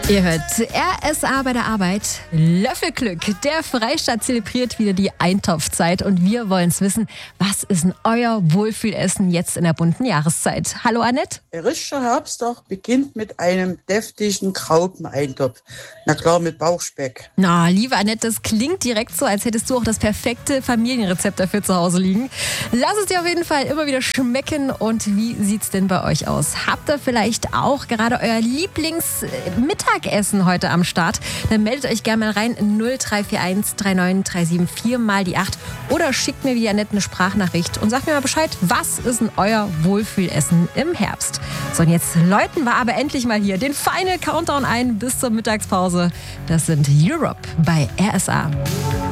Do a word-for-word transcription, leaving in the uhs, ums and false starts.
Ihr hört R S A bei der Arbeit. Löffelglück. Der Freistaat zelebriert wieder die Eintopfzeit und wir wollen es wissen, was ist denn euer Wohlfühlessen jetzt in der bunten Jahreszeit? Hallo Annette. Der richtige Herbsttag beginnt mit einem deftigen Graupeneintopf. Na klar, mit Bauchspeck. Na, liebe Annette, das klingt direkt so, als hättest du auch das perfekte Familienrezept dafür zu Hause liegen. Lass es dir auf jeden Fall immer wieder schmecken. Und wie sieht's denn bei euch aus? Habt ihr vielleicht auch gerade euer Lieblingsmittagessen heute am Start? Dann meldet euch gerne mal rein null drei vier eins drei neun drei sieben vier mal die acht oder schickt mir wie Annette eine Sprachnachricht und sagt mir mal Bescheid, was ist denn euer Wohlfühlessen im Herbst? So, und jetzt läuten wir aber endlich mal hier den Final Countdown ein bis zur Mittagspause. Das sind Europe bei R S A.